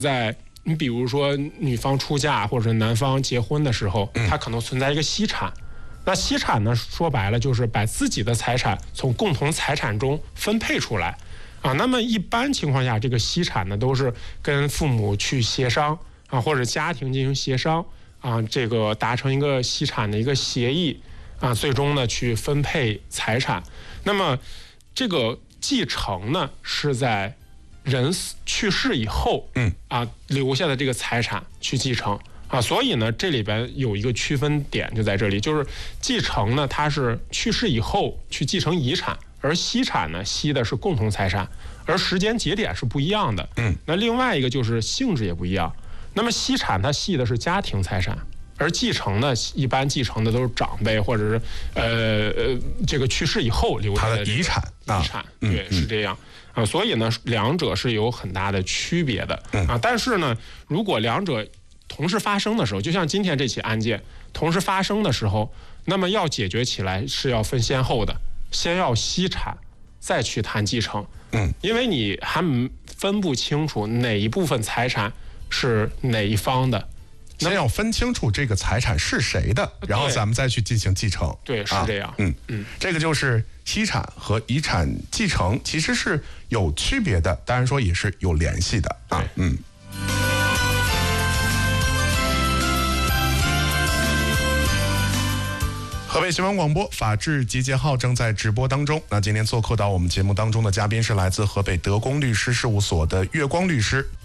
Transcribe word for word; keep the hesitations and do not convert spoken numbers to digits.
在你比如说女方出嫁或者男方结婚的时候，它可能存在一个析产。那析产呢，说白了就是把自己的财产从共同财产中分配出来啊。那么一般情况下，这个析产呢都是跟父母去协商啊，或者家庭进行协商啊，这个达成一个析产的一个协议啊，最终呢去分配财产。那么这个继承呢是在人去世以后，嗯啊留下的这个财产去继承啊，所以呢这里边有一个区分点就在这里，就是继承呢它是去世以后去继承遗产，而析产呢析的是共同财产，而时间节点是不一样的，嗯，那另外一个就是性质也不一样。那么析产它系的是家庭财产，而继承呢一般继承的都是长辈或者是呃呃这个去世以后留下的遗产， 遗产，对，是这样。啊，所以呢，两者是有很大的区别的啊。但是呢，如果两者同时发生的时候，就像今天这起案件同时发生的时候，那么要解决起来是要分先后的，先要析产，再去谈继承。嗯，因为你还分不清楚哪一部分财产是哪一方的。 先要分清楚这个财产是谁的，然后咱们再去进行继承。 对，是这样。啊、 嗯嗯，这个就是析产和遗产继承其实是有区别的，当然说也是有联系的啊。嗯。河北新闻广播法治集结号正在直播当中。那今天做客到我们节目当中的嘉宾是来自河北德公律师事务所的月光律师。